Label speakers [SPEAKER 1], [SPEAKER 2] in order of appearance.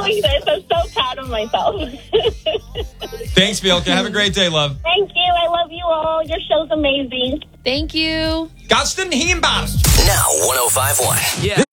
[SPEAKER 1] doing this. I'm so proud of myself.
[SPEAKER 2] Thanks, Bielka. Have a great day, love.
[SPEAKER 1] Thank you. I love you all. Your show's amazing.
[SPEAKER 3] Thank you.
[SPEAKER 2] Gaston Hienbaum.
[SPEAKER 4] Now 105.1.
[SPEAKER 5] Yeah.